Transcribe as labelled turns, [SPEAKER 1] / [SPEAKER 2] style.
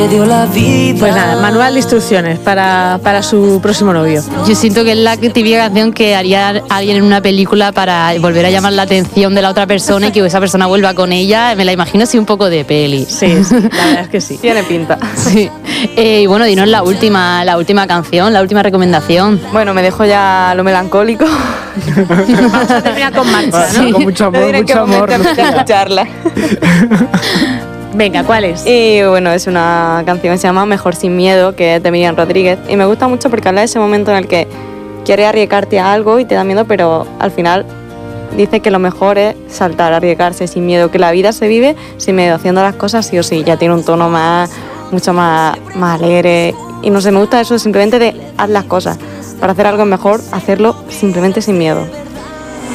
[SPEAKER 1] Pues nada, manual de instrucciones para su próximo novio.
[SPEAKER 2] Yo siento que es la típica canción que haría alguien en una película para volver a llamar la atención de la otra persona y que esa persona vuelva con ella. Me la imagino así un poco de peli.
[SPEAKER 1] Sí, la verdad es que sí.
[SPEAKER 3] Tiene pinta.
[SPEAKER 2] Sí. Y bueno, dinos la última canción, la última recomendación.
[SPEAKER 3] Bueno, me dejo ya lo melancólico.
[SPEAKER 1] Vamos a terminar con marcha, ¿no?
[SPEAKER 4] Sí, con mucho amor, mucho amor.
[SPEAKER 3] Escucharla.
[SPEAKER 1] Venga, ¿cuál es?
[SPEAKER 3] Y bueno, es una canción que se llama Mejor sin miedo, que es de Miriam Rodríguez. Y me gusta mucho porque habla de ese momento en el que quieres arriesgarte a algo y te da miedo, pero al final dice que lo mejor es saltar, arriesgarse sin miedo, que la vida se vive sin miedo, haciendo las cosas sí o sí. Ya tiene un tono mucho más alegre. Y no sé, me gusta eso simplemente de haz las cosas. Para hacer algo mejor, hacerlo simplemente sin miedo.